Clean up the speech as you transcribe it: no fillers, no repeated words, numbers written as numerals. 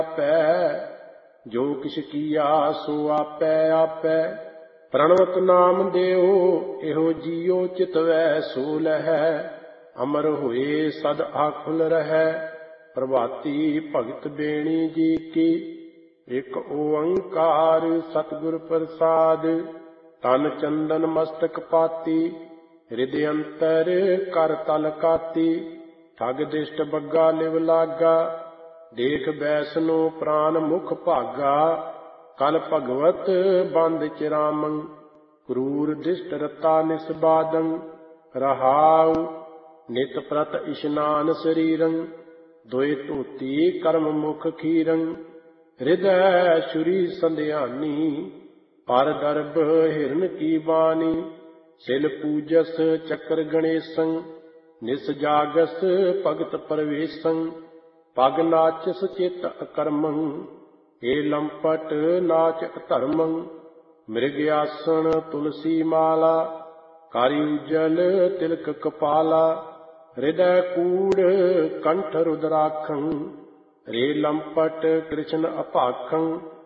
ਆਪੈ, ਜੋ ਕਿਛ ਕੀਆ ਸੋ ਆਪੈ ਆਪੈ। ਪ੍ਰਣਵਤ ਨਾਮ ਦੇਉ ਇਹੋ ਜੀਉ, ਚਿਤਵੈ ਸੋ ਲਹੈ। ਅਮਰ ਹੋਏ ਸਦ ਆਖੁਲ ਰਹੈ, ਪ੍ਰਭਾਤੀ ਭਗਤ ਬੇਣੀ ਜੀ ਕੀ। ਇਕ ਓੰਕਾਰ ਸਤਿਗੁਰ ਪ੍ਰਸਾਦ, ਤਨ ਚੰਦਨ ਮਸਤਕ ਪਾਤੀ। ਹਿਰਦਿ ਅੰਤਰ ਕਰ ਤਲ ਕਾਤੀ, ਠਗ ਦਿਸ਼ਟ ਬੱਗਾ ਲਿਵ ਲਾਗਾ। ਦੇਖ ਬੈਸਨੋ ਪ੍ਰਾਨ ਮੁਖ ਭਾਗਾ, ਕਲ ਭਗਵਤ ਬੰਦ ਚਿਰਾਮੰ। ਕਰੂਰ ਦਿਸ਼ਟ ਰਤਾ ਨਿਸਬਾਦੰ, ਰਹਾਉ ਨਿਤ ਪ੍ਰਤ ਇਸ਼ਨਾਨ ਸਰੀਰੰ। ਦੋਇ ਧੋਤੀ ਕਰਮ ਮੁਖ ਖੀਰੰ, ਹਿਰਦੈ ਸ਼ੁਰੀ ਸੰਧਿਆਨੀ। ਪਰ ਦਰਬ ਹਿਰਨ ਕੀ ਬਾਣੀ, ਸਿਲ ਪੂਜਸ ਚੱਕਰ ਗਣੇਸੰ। ਨਿਸ ਜਾਗਸ ਭਗਤ ਪਰਵੇਸੰ, ਪਗ ਨਾਚਸ ਚਿਤ ਅਕਰਮੰ। ਏ ਲੰਪਟ ਨਾਚ ਅਧਰਮੰ, ਮ੍ਰਿਗ ਆਸਣ ਤੁਲਸੀ ਮਾਲਾ। ਕਰਿ ਉਜਲ ਤਿਲਕ ਕਪਾਲਾ, ਹਿਰਦੈ ਕੂੜ ਕੰਠ ਰੁਦਰਾਖੰ। ਰੇ ਲੰਪਟ ਕ੍ਰਿਸ਼ਨ ਅਭਾਖੰ,